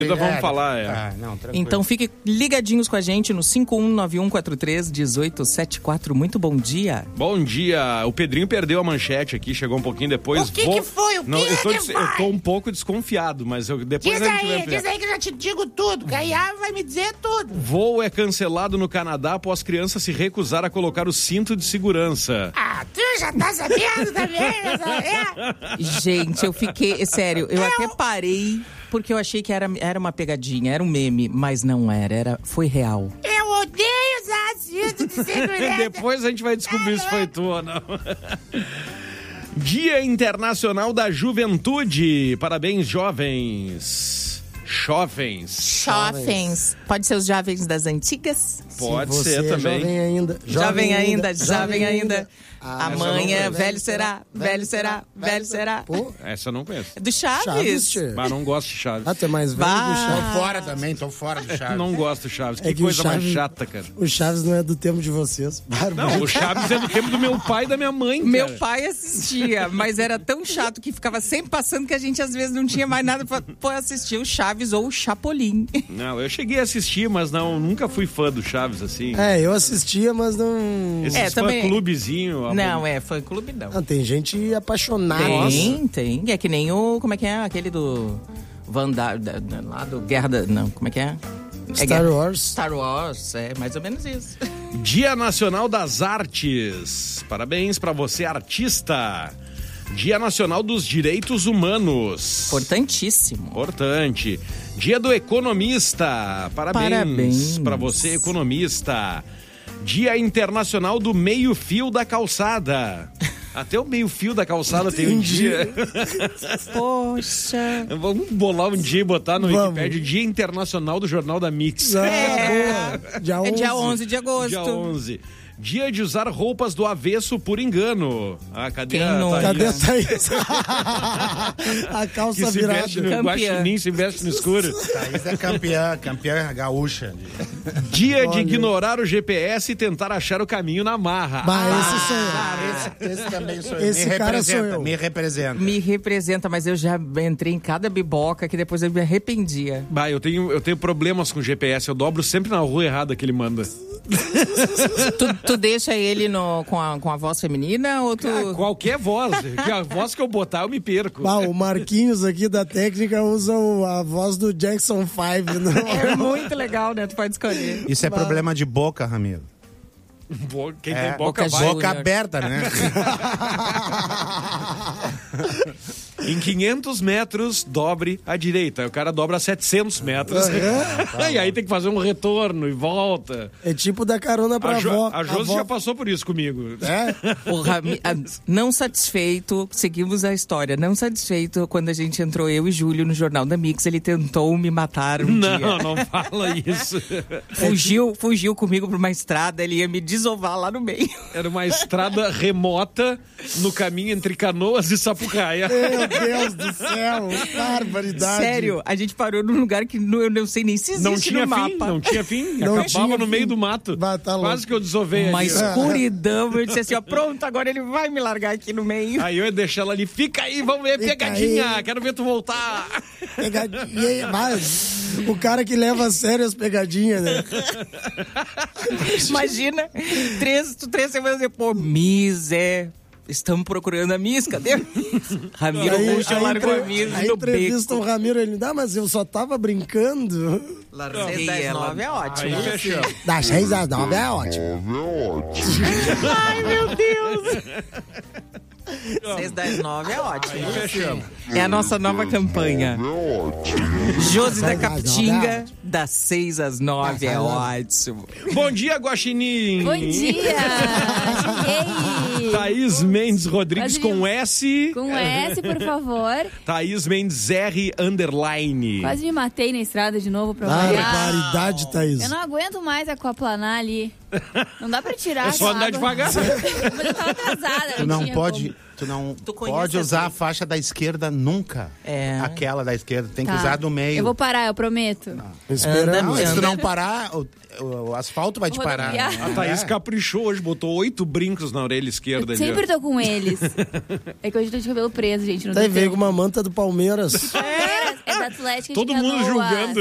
Vamos falar, não, então fiquem ligadinhos com a gente no 5191431874. Muito bom dia. Bom dia. O Pedrinho perdeu a manchete aqui, chegou um pouquinho depois. O que foi? Eu tô um pouco desconfiado, mas depois diz aí que eu já te digo tudo, que a Iá vai me dizer tudo. Voo é cancelado no Canadá após criança se recusar a colocar o cinto de segurança. Ah, tu já tá sabendo também? Gente, eu fiquei... Sério, eu até parei... Porque eu achei que era uma pegadinha, era um meme, mas não era, foi real. Eu odeio usar cinto de segurança. Depois a gente vai descobrir se foi tu ou não. Dia Internacional da Juventude. Parabéns, jovens. Jovens. Pode ser os jovens das antigas? Pode ser também. Jovem ainda. Amanhã, velho será. Pô, essa eu não conheço. É do Chaves. Mas não gosto de Chaves. Tu é mais velho do Chaves. Tô fora do Chaves. Não gosto do Chaves. Que coisa mais chata, cara. O Chaves não é do tempo de vocês. Não, o Chaves é do tempo do meu pai e da minha mãe, cara. Meu pai assistia, mas era tão chato que ficava sempre passando que a gente às vezes não tinha mais nada pra assistir o Chaves ou o Chapolin. Não, eu cheguei a assistir, mas nunca fui fã do Chaves, assim. Eu assistia, mas não... Esses fã-clubezinho... Não, fã-clube não. Tem gente apaixonada. Tem. É que nem o... Como é que é? Aquele do... lá do Guerra da... Não, como é que é? Star Wars. Star Wars, é mais ou menos isso. Dia Nacional das Artes. Parabéns pra você, artista. Dia Nacional dos Direitos Humanos. Importantíssimo. Importante. Dia do Economista. Parabéns pra você, economista. Dia Internacional do Meio-Fio da Calçada. Até o meio-fio da calçada tem um dia. Poxa. Vamos bolar um dia e botar no Wikipedia Dia Internacional do Jornal da Mix. Dia 11. É dia 11 de agosto. Dia 11. Dia de usar roupas do avesso por engano. Cadê Quem a Thaís? Cadê a Thaís? A calça que se virada. veste no guaxinim, se veste no escuro. Thaís é campeã gaúcha. Dia de ignorar o GPS e tentar achar o caminho na marra. Esse sou eu. Esse também sou eu. Esse cara sou eu. Me representa. Me representa, mas eu já entrei em cada biboca que depois eu me arrependia. Eu tenho problemas com o GPS, eu dobro sempre na rua errada que ele manda. Tu deixa ele com a voz feminina ou tu... Qualquer voz. A voz que eu botar, eu me perco. O Marquinhos aqui da técnica usa a voz do Jackson 5. É muito legal, né? Tu pode escolher. Isso é problema de boca, Ramiro. Quem tem boca aberta, né? Em 500 metros, dobre à direita. O cara dobra a 700 metros. E aí tem que fazer um retorno e volta. É tipo dar carona pra avó. A Josi já passou por isso comigo. Não satisfeito, seguimos a história. Não satisfeito, quando a gente entrou, eu e Júlio, no Jornal da Mix, ele tentou me matar um dia. Não fala isso. Fugiu comigo pra uma estrada, ele ia me desovar lá no meio. Era uma estrada remota no caminho entre Canoas e Sapucaia. Meu Deus do céu, barbaridade. Sério, a gente parou num lugar que eu não sei nem se existe no mapa. Não tinha fim, acabava no meio do mato. Quase que eu desovei. Uma escuridão, eu disse assim, pronto, agora ele vai me largar aqui no meio. Aí eu ia deixar ela ali, fica aí, vamos ver, pegadinha, quero ver tu voltar. Pegadinha, mas o cara que leva a sério as pegadinhas, né? Imagina, três semanas depois, estamos procurando a Miss, cadê? Ramiro Russo largou a Miss aí no entrevista beco. o Ramiro, ele mas eu só tava brincando. Larguei ela. 9 é ótimo. Aí fechou. Das 6 às 9 é ótimo. Ai, meu Deus. 6 das 9 é ótimo. Aí fechamos. É a nossa nova campanha. Josi da Capitinga, das 6 às 9 é ótimo. Bom dia, Guaxinim. Bom dia. Cheguei. Thaís Mendes Rodrigues com S. Com S, por favor. Thaís Mendes R _. Quase me matei na estrada de novo pra Barbaridade, Thaís. Eu não aguento mais aquaplanar ali. Não dá pra tirar. É só andar devagar. Mas eu tava atrasada. Tu não pode usar a faixa da esquerda nunca. Aquela da esquerda. Tem que usar do meio. Eu vou parar, eu prometo. Esperando. Se tu não parar, o asfalto vai te parar. Né? A Thaís caprichou hoje, botou 8 brincos na orelha esquerda. Eu sempre tô com eles. É que hoje eu tô de cabelo preso, gente. Não Daí tô veio com uma manta do Palmeiras. É da Atlética Todo de mundo Canoas. julgando.